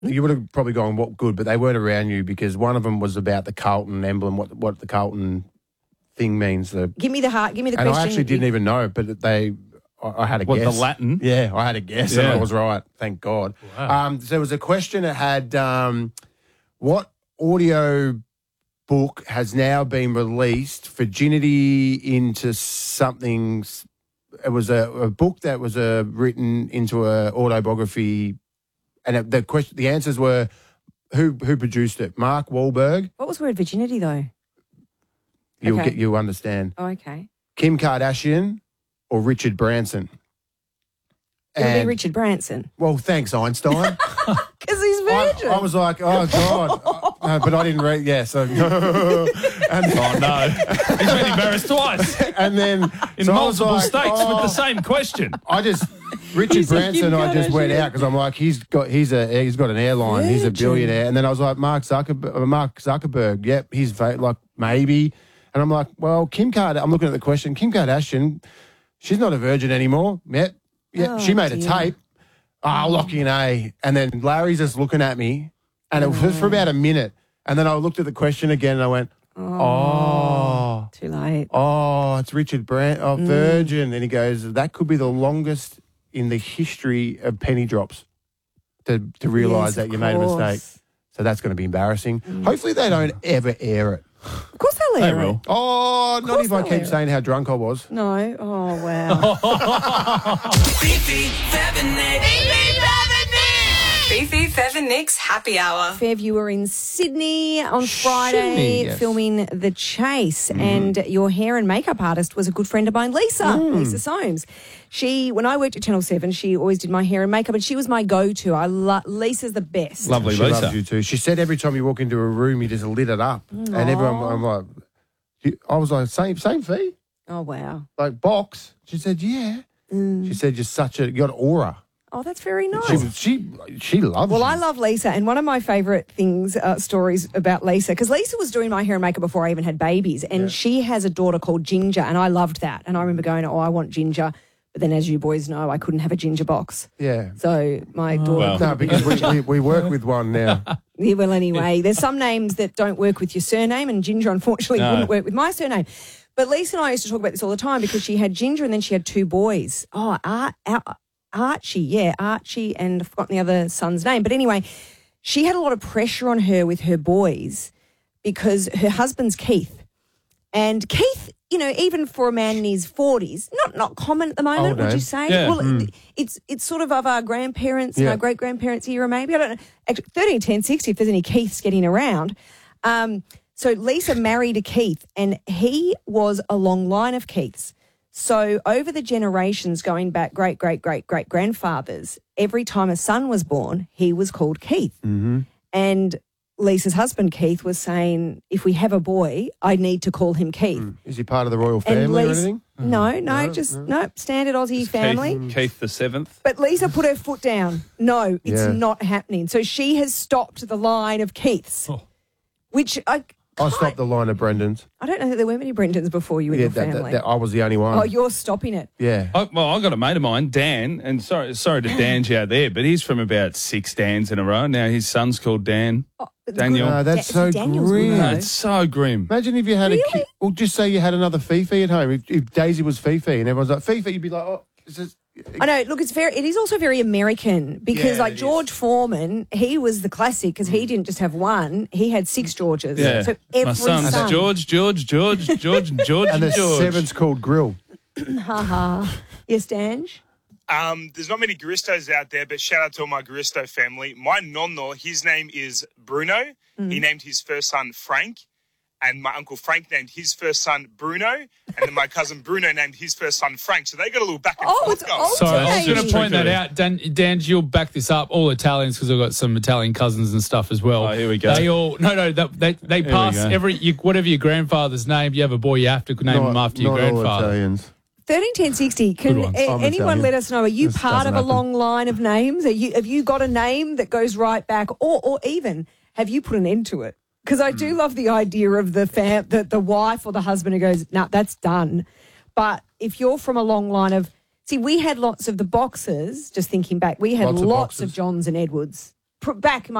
You would have probably gone, what good, but they weren't around you because one of them was about the Carlton emblem, what the Carlton thing means. Give me the question. And I actually didn't even know, but I had a guess. What, the Latin? Yeah, I had a guess and I was right. Thank God. Wow. So there was a question that had, what audio book has now been released, Virginity into Something? It was a book that was written into an autobiography, and the answers were who produced it? Mark Wahlberg. What was the word virginity though? You'll understand. Oh, okay. Kim Kardashian or Richard Branson. It'll be Richard Branson. Well, thanks, Einstein. Because he's virgin. I was like, oh God, but I didn't read. Yeah, so Oh no, he's been embarrassed twice and then in so I was multiple like, states with the same question. Richard Branson. I just went out because I'm like, he's got an airline. He's a billionaire. And then I was like, Mark Zuckerberg. Yep, he's like maybe. And I'm like, well, I'm looking at the question. Kim Kardashian, she's not a virgin anymore. Yep. Yeah, she made a tape. I'll lock in A. And then Larry's just looking at me, and it was for about a minute. And then I looked at the question again, and I went, oh. Too late. Oh, it's Richard Branson, virgin. And he goes, that could be the longest in the history of penny drops to realise that you made a mistake. So that's going to be embarrassing. Hopefully they don't ever air it. Of course they'll air it. Oh, not if I keep saying how drunk I was. No. Oh, wow. Fifi, Fev and Nick's Happy Hour. Fev, you were in Sydney on Friday yes. filming The Chase, and your hair and makeup artist was a good friend of mine, Lisa Soames. When I worked at Channel 7, she always did my hair and makeup, and she was my go-to. Lisa's the best. Lovely, She Lisa. loves you too. She said every time you walk into a room, you just lit it up. And everyone, I'm like, I was like, same fee? Oh, wow. Like, box? She said, yeah. She said, you got aura. Oh, that's very nice. She loves Well, you. I love Lisa, and one of my favourite stories about Lisa, because Lisa was doing my hair and makeup before I even had babies, and she has a daughter called Ginger, and I loved that. And I remember going, I want Ginger. But then, as you boys know, I couldn't have a Ginger box. Yeah. So my daughter... No, because we work with one now. Yeah, well, anyway, there's some names that don't work with your surname, and Ginger, unfortunately, wouldn't work with my surname. But Lisa and I used to talk about this all the time because she had Ginger and then she had two boys. Oh, Archie, and I've forgotten the other son's name. But anyway, she had a lot of pressure on her with her boys because her husband's Keith. And Keith, even for a man in his 40s, not common at the moment, would you say? Yeah. Well, it's sort of our grandparents and our great-grandparents' era maybe. I don't know. Actually, 13, 10, 60, if there's any Keiths getting around. So Lisa married a Keith, and he was a long line of Keiths. So over the generations going back great-great-great-great-grandfathers, every time a son was born, he was called Keith. Mm-hmm. And Lisa's husband, Keith, was saying, if we have a boy, I need to call him Keith. Is he part of the royal family or anything? No, standard Aussie family. Keith the 7th. But Lisa put her foot down. No, it's not happening. So she has stopped the line of Keiths, which I stopped the line of Brendans. I don't know that there were many Brendans before you in your family. I was the only one. Oh, you're stopping it. Yeah. I got a mate of mine, Dan, and sorry to Dan you out there, but he's from about 6 Dans in a row. Now his son's called Dan. Daniel. No, that's so grim. No, it's so grim. Imagine if you had a kid. Well, just say you had another Fifi at home. If Daisy was Fifi and everyone's like, Fifi, you'd be like, oh, is this... I know. Look, it is also very American because, George Foreman, he was the classic because he didn't just have one; he had 6 Georges. Yeah, so every my son's son. George, and George, and the George. 7's called Grill. Yes, Dange. There's not many Guristos out there, but shout out to all my Guristo family. My nonno, his name is Bruno. He named his first son Frank. And my uncle Frank named his first son Bruno. And then my cousin Bruno named his first son Frank. So they got a little back and forth going. Sorry, I was going to point that out. Dan, you'll back this up. All Italians, because I've got some Italian cousins and stuff as well. Oh, here we go. They all, they pass whatever your grandfather's name, you have a boy, you have to name him after your grandfather. All Italians. 131060, can anyone let us know, are you part of a long line of names? Have you got a name that goes right back? Or even, have you put an end to it? Because I do love the idea of the wife or the husband who goes, nah, that's done. But if you're from a long line of... See, we had lots of the boxers, just thinking back, we had lots of Johns and Edwards. back